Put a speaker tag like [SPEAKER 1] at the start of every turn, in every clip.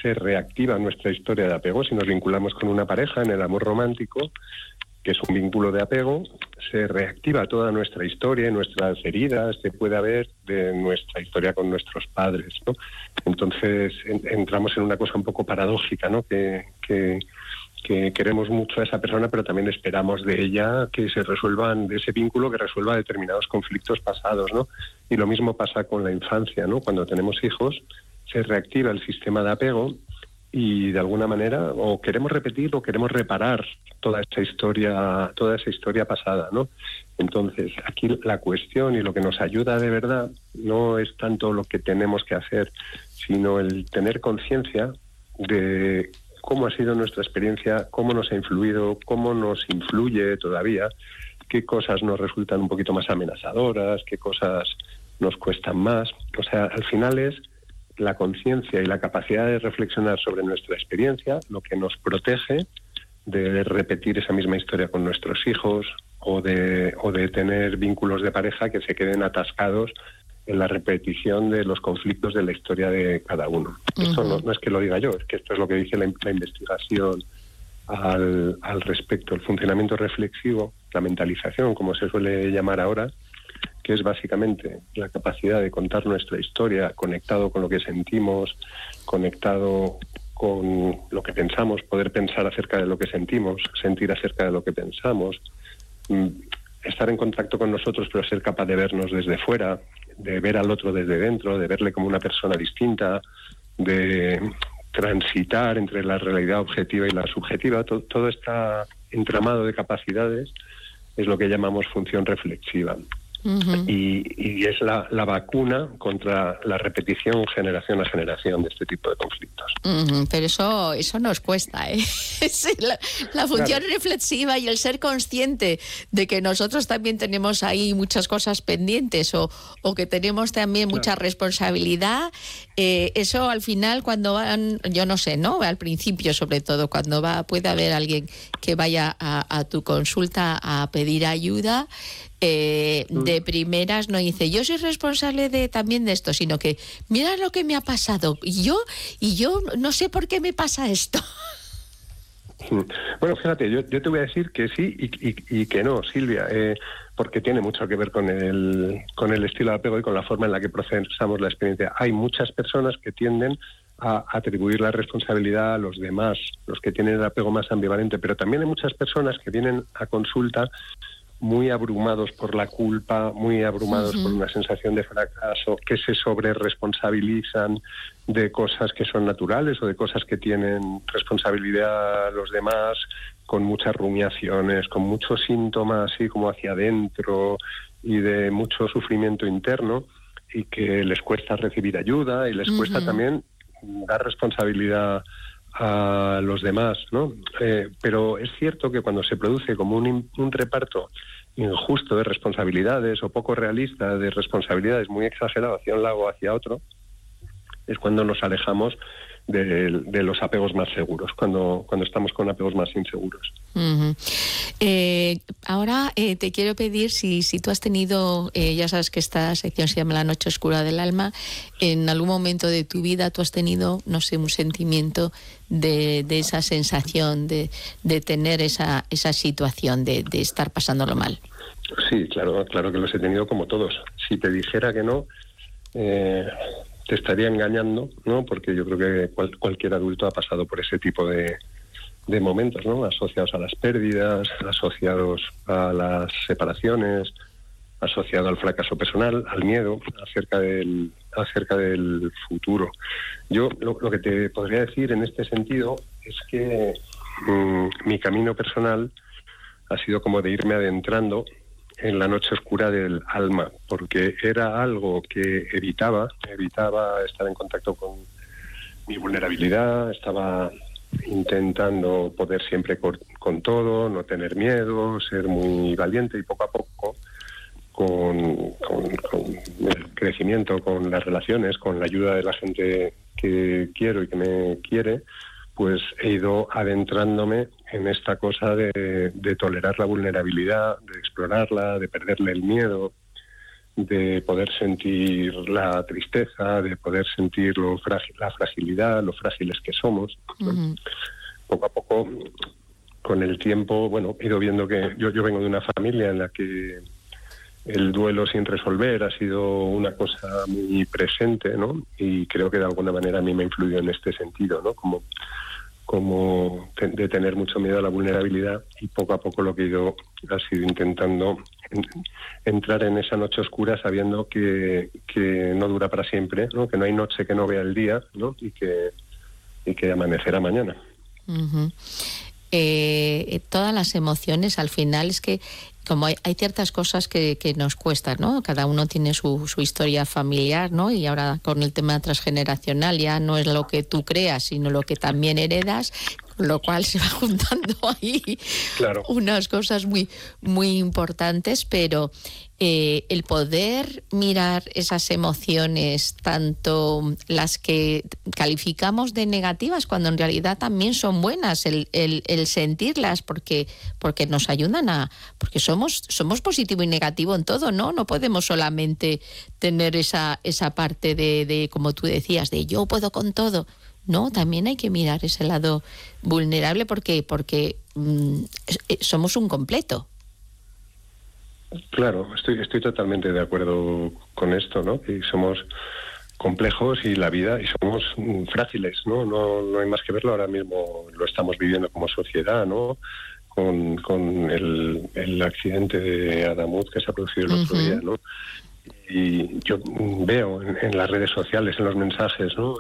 [SPEAKER 1] se reactiva nuestra historia de apego. Si nos vinculamos con una pareja en el amor romántico, que es un vínculo de apego, se reactiva toda nuestra historia, nuestras heridas, se puede haber de nuestra historia con nuestros padres, ¿no? Entonces entramos en una cosa un poco paradójica, ¿no? Que queremos mucho a esa persona, pero también esperamos de ella que se resuelvan, de ese vínculo, que resuelva determinados conflictos pasados, ¿no? Y lo mismo pasa con la infancia, ¿no? Cuando tenemos hijos, se reactiva el sistema de apego y de alguna manera o queremos repetir o queremos reparar toda esa historia pasada, ¿no? Entonces, aquí la cuestión y lo que nos ayuda de verdad no es tanto lo que tenemos que hacer, sino el tener conciencia de cómo ha sido nuestra experiencia, cómo nos ha influido, cómo nos influye todavía, qué cosas nos resultan un poquito más amenazadoras, qué cosas nos cuestan más. O sea, al final es la conciencia y la capacidad de reflexionar sobre nuestra experiencia lo que nos protege de repetir esa misma historia con nuestros hijos o de tener vínculos de pareja que se queden atascados en la repetición de los conflictos de la historia de cada uno. Uh-huh. Esto no es que lo diga yo, es que esto es lo que dice la investigación al respecto. El funcionamiento reflexivo, la mentalización, como se suele llamar ahora, que es básicamente la capacidad de contar nuestra historia conectado con lo que sentimos, conectado con lo que pensamos, poder pensar acerca de lo que sentimos, sentir acerca de lo que pensamos, estar en contacto con nosotros pero ser capaz de vernos desde fuera, de ver al otro desde dentro, de verle como una persona distinta, de transitar entre la realidad objetiva y la subjetiva. Todo este entramado de capacidades es lo que llamamos función reflexiva. Uh-huh. Y es la vacuna contra la repetición generación a generación de este tipo de conflictos.
[SPEAKER 2] Uh-huh. Pero eso nos cuesta, ¿eh? La función
[SPEAKER 1] claro.
[SPEAKER 2] reflexiva y el ser consciente de que nosotros también tenemos ahí muchas cosas pendientes o que tenemos también mucha responsabilidad, eso al final cuando van, yo no sé, ¿no? Al principio sobre todo, cuando puede haber alguien que vaya a tu consulta a pedir ayuda, de primeras no dice yo soy responsable también de esto, sino que mira lo que me ha pasado y yo no sé por qué me pasa esto.
[SPEAKER 1] Bueno, fíjate, yo te voy a decir que sí y que no, Silvia, porque tiene mucho que ver con el estilo de apego y con la forma en la que procesamos la experiencia. Hay muchas personas que tienden a atribuir la responsabilidad a los demás, los que tienen el apego más ambivalente, pero también hay muchas personas que vienen a consulta muy abrumados por la culpa, muy abrumados por una sensación de fracaso, que se sobreresponsabilizan de cosas que son naturales o de cosas que tienen responsabilidad los demás, con muchas rumiaciones, con muchos síntomas así como hacia adentro y de mucho sufrimiento interno, y que les cuesta recibir ayuda y les cuesta también dar responsabilidad a los demás, ¿no? Pero es cierto que cuando se produce como un reparto injusto de responsabilidades o poco realista de responsabilidades, muy exagerado hacia un lado o hacia otro, es cuando nos alejamos de los apegos más seguros, cuando estamos con apegos más inseguros.
[SPEAKER 2] Uh-huh. Ahora te quiero pedir si tú has tenido, ya sabes que esta sección se llama La Noche Oscura del Alma, en algún momento de tu vida tú has tenido, no sé, un sentimiento de esa sensación de tener esa situación de estar pasándolo mal.
[SPEAKER 1] Sí, claro que los he tenido como todos. Si te dijera que no, te estaría engañando, ¿no? Porque yo creo que cualquier adulto ha pasado por ese tipo de momentos, ¿no? Asociados a las pérdidas, asociados a las separaciones, asociado al fracaso personal, al miedo, acerca del futuro. Yo lo que te podría decir en este sentido es que mi camino personal ha sido como de irme adentrando en la noche oscura del alma, porque era algo que evitaba estar en contacto con mi vulnerabilidad, estaba intentando poder siempre con todo, no tener miedo, ser muy valiente, y poco a poco, con el crecimiento, con las relaciones, con la ayuda de la gente que quiero y que me quiere, pues he ido adentrándome en esta cosa de tolerar la vulnerabilidad, de explorarla, de perderle el miedo, de poder sentir la tristeza, de poder sentir la fragilidad, lo frágiles que somos, ¿no?
[SPEAKER 2] Uh-huh.
[SPEAKER 1] Poco a poco, con el tiempo, bueno, he ido viendo que yo vengo de una familia en la que el duelo sin resolver ha sido una cosa muy presente, ¿no? Y creo que de alguna manera a mí me ha influido en este sentido, ¿no? Como de tener mucho miedo a la vulnerabilidad, y poco a poco lo que he ido ha sido intentando entrar en esa noche oscura sabiendo que no dura para siempre, ¿no? Que no hay noche que no vea el día, ¿no? Y que amanecerá mañana.
[SPEAKER 2] Uh-huh. Todas las emociones al final es que como hay ciertas cosas que nos cuestan, ¿no? Cada uno tiene su historia familiar, ¿no? Y ahora con el tema transgeneracional ya no es lo que tú creas, sino lo que también heredas, con lo cual se va juntando ahí, claro, unas cosas muy, muy importantes, pero el poder mirar esas emociones, tanto las que calificamos de negativas, cuando en realidad también son buenas, el sentirlas, porque nos ayudan porque somos positivo y negativo en todo, ¿no? No podemos solamente tener esa parte de, como tú decías, de yo puedo con todo. No, también hay que mirar ese lado vulnerable porque somos un completo.
[SPEAKER 1] Claro, estoy totalmente de acuerdo con esto, ¿no? Que somos complejos y la vida, y somos frágiles, ¿no? No hay más que verlo, ahora mismo lo estamos viviendo como sociedad, ¿no? Con el accidente de Adamuz que se ha producido el otro día, ¿no? Y yo veo en las redes sociales, en los mensajes, ¿no?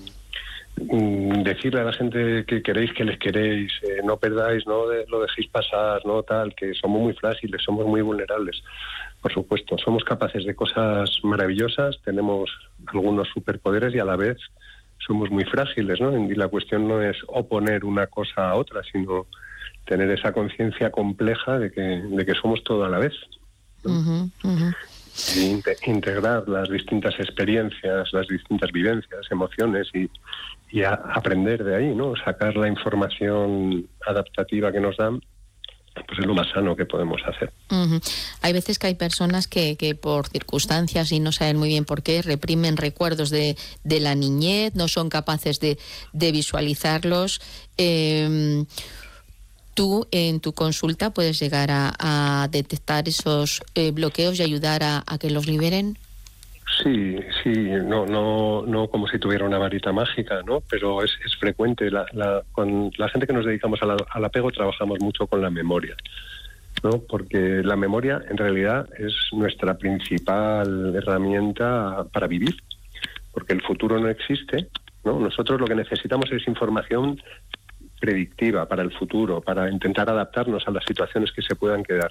[SPEAKER 1] Decirle a la gente que queréis, que les queréis, no perdáis, no lo dejéis pasar, no tal, que somos muy frágiles, somos muy vulnerables. Por supuesto, somos capaces de cosas maravillosas, tenemos algunos superpoderes y a la vez somos muy frágiles, ¿no? Y la cuestión no es oponer una cosa a otra, sino tener esa conciencia compleja de que somos todo a la vez, ¿no?
[SPEAKER 2] Uh-huh, uh-huh.
[SPEAKER 1] Y integrar las distintas experiencias, las distintas vivencias, emociones y aprender de ahí, ¿no? Sacar la información adaptativa que nos dan, pues es lo más sano que podemos hacer.
[SPEAKER 2] Uh-huh. Hay veces que hay personas que por circunstancias y no saben muy bien por qué reprimen recuerdos de la niñez, no son capaces de visualizarlos. Tú en tu consulta puedes llegar a detectar esos bloqueos y ayudar a que los liberen.
[SPEAKER 1] Sí, no como si tuviera una varita mágica, ¿no? Pero es frecuente. Con la gente que nos dedicamos al apego trabajamos mucho con la memoria, ¿no? Porque la memoria en realidad es nuestra principal herramienta para vivir, porque el futuro no existe, ¿no? Nosotros lo que necesitamos es información predictiva para el futuro, para intentar adaptarnos a las situaciones que se puedan quedar.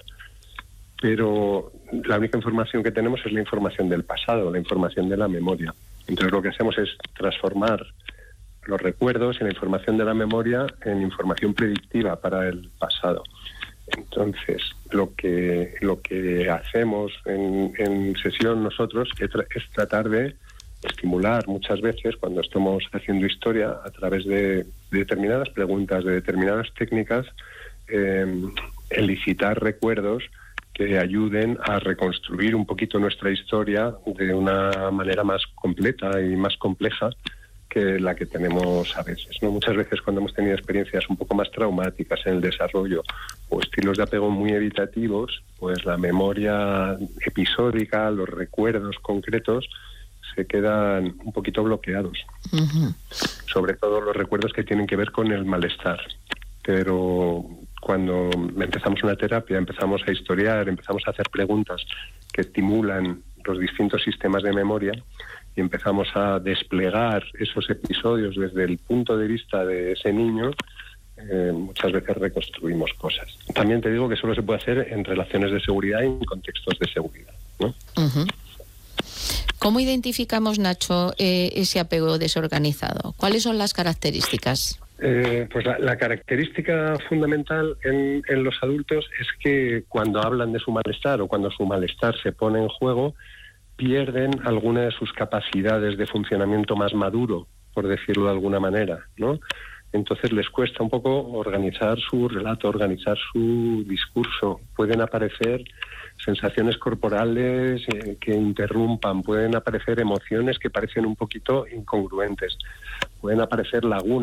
[SPEAKER 1] Pero la única información que tenemos es la información del pasado, la información de la memoria. Entonces lo que hacemos es transformar los recuerdos y la información de la memoria en información predictiva para el pasado. Entonces lo que hacemos en sesión nosotros es tratar de estimular muchas veces, cuando estamos haciendo historia, a través de determinadas preguntas, de determinadas técnicas, elicitar recuerdos que ayuden a reconstruir un poquito nuestra historia de una manera más completa y más compleja que la que tenemos a veces, ¿no? Muchas veces cuando hemos tenido experiencias un poco más traumáticas en el desarrollo o estilos de apego muy evitativos, pues la memoria episódica, los recuerdos concretos se quedan un poquito bloqueados. Uh-huh. Sobre todo los recuerdos que tienen que ver con el malestar. Pero cuando empezamos una terapia, empezamos a historiar, empezamos a hacer preguntas que estimulan los distintos sistemas de memoria y empezamos a desplegar esos episodios desde el punto de vista de ese niño, muchas veces reconstruimos cosas. También te digo que solo se puede hacer en relaciones de seguridad y en contextos de seguridad, ¿no?
[SPEAKER 2] Uh-huh. ¿Cómo identificamos, Nacho, ese apego desorganizado? ¿Cuáles son las características?
[SPEAKER 1] Pues la característica fundamental en los adultos es que cuando hablan de su malestar o cuando su malestar se pone en juego, pierden alguna de sus capacidades de funcionamiento más maduro, por decirlo de alguna manera, ¿no? Entonces les cuesta un poco organizar su relato, organizar su discurso. Pueden aparecer sensaciones corporales que interrumpan, pueden aparecer emociones que parecen un poquito incongruentes, pueden aparecer lagunas